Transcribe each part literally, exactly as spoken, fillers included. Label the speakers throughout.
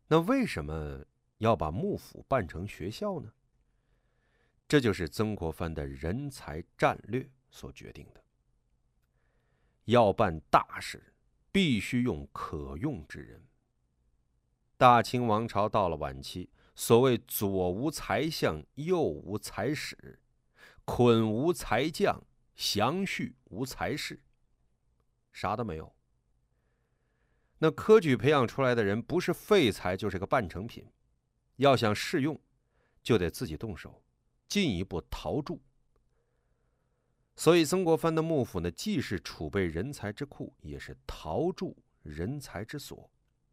Speaker 1: 那为什么要把幕府办成学校呢？这就是曾国藩的人才战略所决定的。要办大事，必须用可用之人。大清王朝到了晚期，所谓左无才相，右无才史，捆无才将，详叙无才士，啥都没有。那科举培养出来的人，不是废材就是个半成品，要想适用，就得自己动手，进一步陶铸。所以曾国藩的幕府呢，既是储备人才之库，也是陶铸人才之所。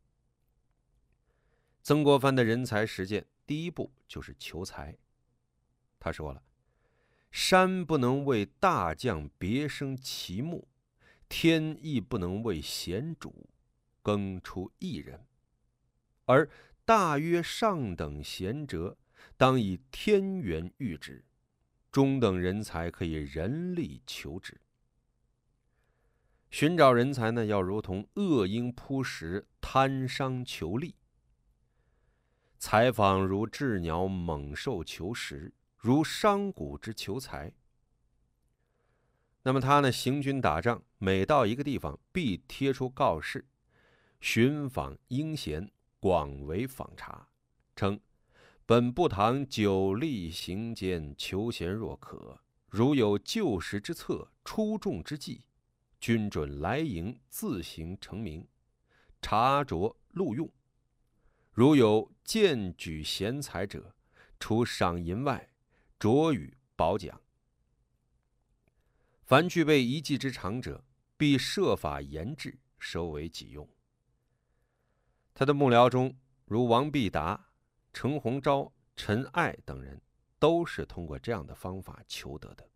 Speaker 1: 曾国藩的人才实践，第一步就是求才。他说了：“山不能为大将别生其木，天亦不能为贤主耕出一人。而大约上等贤者，当以天元育之；中等人才可以人力求之。”寻找人才呢，要如同恶鹰扑食，贪商求利。采访如鸷鸟猛兽求食，如商贾之求财。那么他呢，行军打仗，每到一个地方，必贴出告示，寻访英贤，广为访查，称本部堂久历行间，求贤若渴，如有救时之策，出众之计，均准来营自行成名，查着录用。如有荐举贤才者，除赏银外，酌予褒奖。凡具备一技之长者，必设法研制，收为己用。他的幕僚中，如王必达、程鸿昭、陈爱等人，都是通过这样的方法求得的。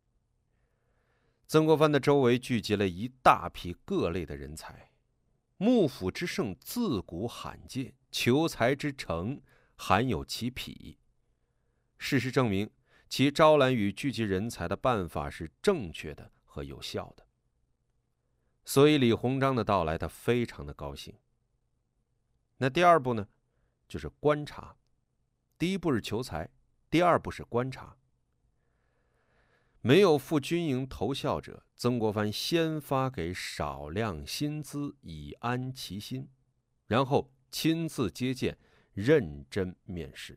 Speaker 1: 曾国藩的周围聚集了一大批各类的人才，幕府之盛自古罕见，求才之诚罕有其匹。事实证明，其招揽与聚集人才的办法是正确的和有效的。所以李鸿章的到来，他非常的高兴。那第二步呢，就是观察。第一步是求才，第二步是观察。没有赴军营投效者，曾国藩先发给少量薪资以安其心，然后亲自接见，认真面试。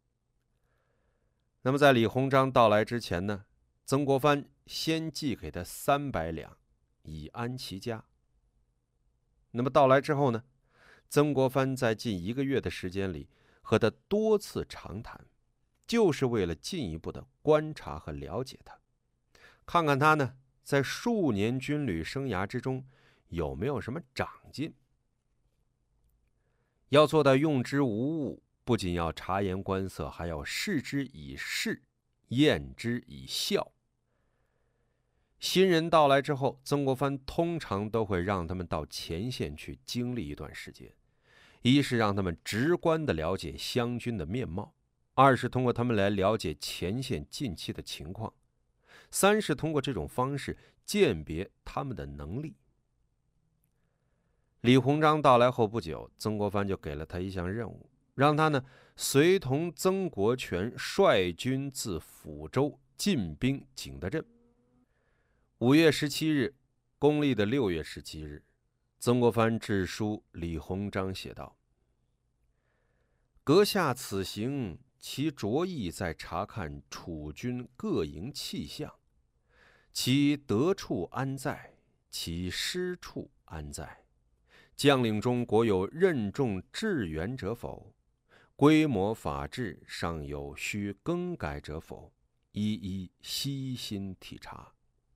Speaker 1: 那么在李鸿章到来之前呢，曾国藩先寄给他三百两，以安其家。那么到来之后呢，曾国藩在近一个月的时间里和他多次长谈，就是为了进一步的观察和了解他，看看他呢在数年军旅生涯之中有没有什么长进。要做到用之无误，不仅要察言观色，还要视之以事，验之以效。新人到来之后，曾国藩通常都会让他们到前线去经历一段时间，一是让他们直观地了解湘军的面貌，二是通过他们来了解前线近期的情况，三是通过这种方式鉴别他们的能力。李鸿章到来后不久，曾国藩就给了他一项任务，让他呢随同曾国荃率军自抚州进兵景德镇。五月十七日，公历的六月十七日，曾国藩致书李鸿章写道：“阁下此行，其着意在察看楚军各营气象，其得处安在，其失处安在？将领中国有任重致远者否？规模法制尚有需更改者否？一一悉心体察。”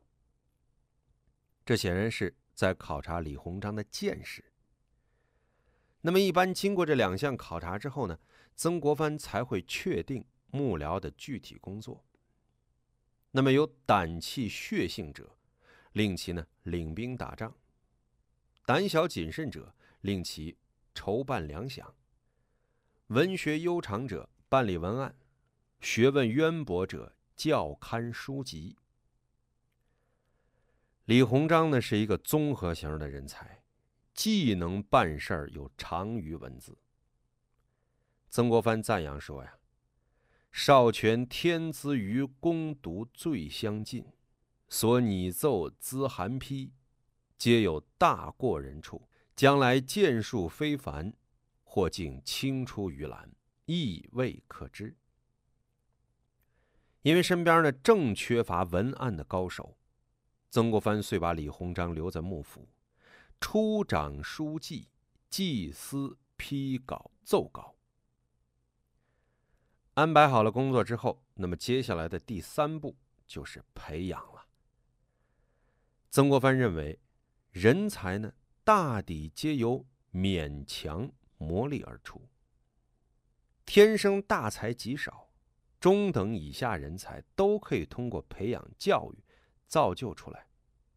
Speaker 1: 这显然是在考察李鸿章的见识。那么一般经过这两项考察之后呢，曾国藩才会确定幕僚的具体工作。那么有胆气血性者，令其呢领兵打仗；胆小谨慎者，令其筹办粮饷；文学悠长者，办理文案；学问渊博者，校勘书籍。李鸿章呢是一个综合型的人才，既能办事儿，又长于文字。 曾国藩赞扬说呀：“少权天资与攻读最相近，所拟奏资函批，皆有大过人处，将来建树非凡，或竟轻出于蓝，亦未可知。”因为身边呢正缺乏文案的高手，曾国藩遂把李鸿章留在幕府，出掌书记、祭司、批稿、奏稿。安排好了工作之后，那么接下来的第三步就是培养了。曾国藩认为，人才呢大抵皆由勉强磨砺而出，天生大才极少，中等以下人才都可以通过培养教育造就出来。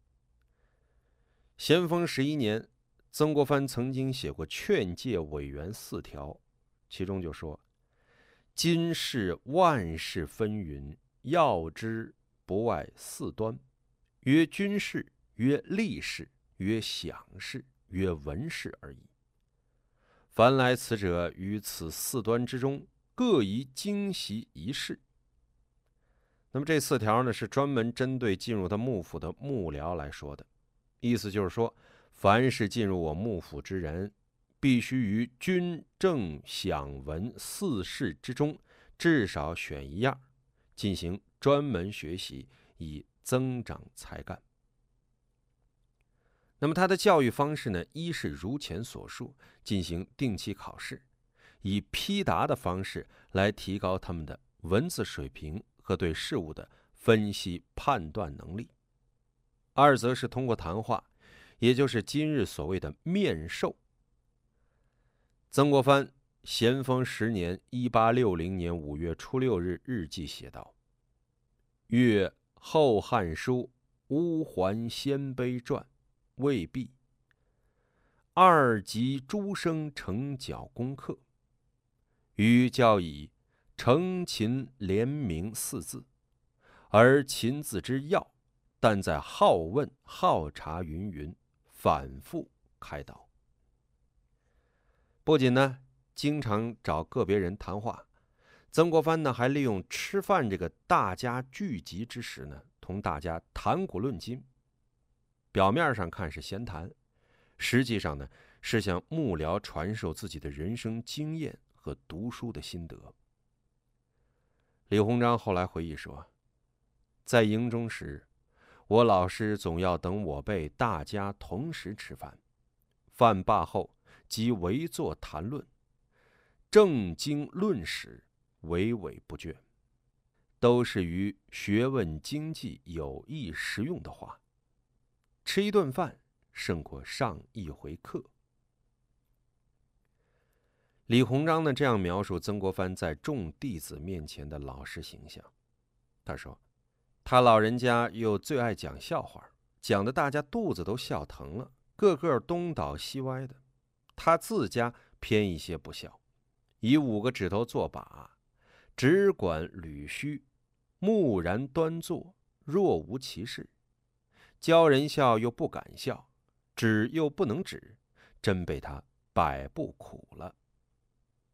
Speaker 1: 咸丰十一年，曾国藩曾经写过劝诫委员四条，其中就说：“今世万事纷纭，要之不外四端，曰军事，曰吏事，曰饷事，曰文事而已。凡来此者，于此四端之中，各宜精习一事。”那么这四条呢，是专门针对进入他幕府的幕僚来说的，意思就是说，凡是进入我幕府之人，必须于军政饷文四事之中，至少选一样，进行专门学习，以增长才干。那么他的教育方式呢，一是如前所述，进行定期考试，以批答的方式来提高他们的文字水平和对事物的分析判断能力；二则是通过谈话，也就是今日所谓的面授。曾国藩咸丰十年一八六零年五月初六日日记写道：“阅《后汉书》乌桓鲜卑传未毕，二级诸生成缴功课，余教以承勤廉明四字，而勤字之要，但在好问好察云云，反复开导。”不仅呢经常找个别人谈话，曾国藩呢还利用吃饭这个大家聚集之时呢，同大家谈古论今。表面上看是闲谈，实际上呢是向幕僚传授自己的人生经验和读书的心得。李鸿章后来回忆说，在营中时，我老师总要等我辈大家同时吃饭，饭罢后即围坐谈论，正经论史，娓娓不倦，都是于学问经济有益实用的话。吃一顿饭胜过上一回课。李鸿章呢这样描述曾国藩在众弟子面前的老师形象。他说，他老人家又最爱讲笑话，讲得大家肚子都笑疼了，个个东倒西歪的。他自家偏一些不笑，以五个指头作把，只管捋须，木然端坐，若无其事。教人笑又不敢笑，指又不能指，真被他摆布苦了。